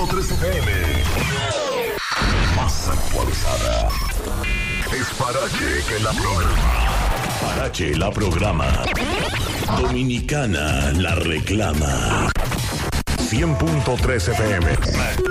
100.3 FM. Más actualizada. Es Parache que la programa. Parache la programa. Dominicana la reclama. 100.3 FM.